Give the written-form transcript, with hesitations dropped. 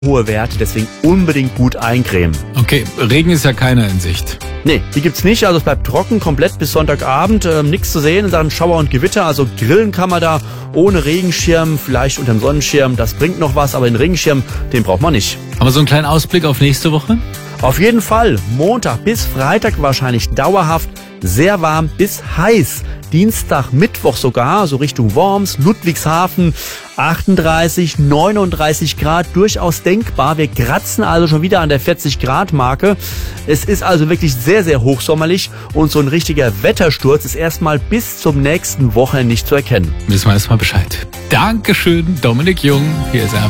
hohe Werte, deswegen unbedingt gut eincremen. Okay, Regen ist ja keiner in Sicht. Nee, die gibt's nicht, also es bleibt trocken, komplett bis Sonntagabend, nichts zu sehen, dann Schauer und Gewitter, also grillen kann man da ohne Regenschirm, vielleicht unterm Sonnenschirm, das bringt noch was, aber den Regenschirm, den braucht man nicht. Aber so einen kleinen Ausblick auf nächste Woche? Auf jeden Fall, Montag bis Freitag wahrscheinlich dauerhaft sehr warm bis heiß. Dienstag, Mittwoch sogar, so Richtung Worms, Ludwigshafen, 38, 39 Grad, durchaus denkbar. Wir kratzen also schon wieder an der 40-Grad-Marke. Es ist also wirklich sehr, sehr hochsommerlich und so ein richtiger Wettersturz ist erstmal bis zum nächsten Wochenende nicht zu erkennen. Wissen wir erstmal Bescheid. Dankeschön, Dominik Jung. Hier ist er.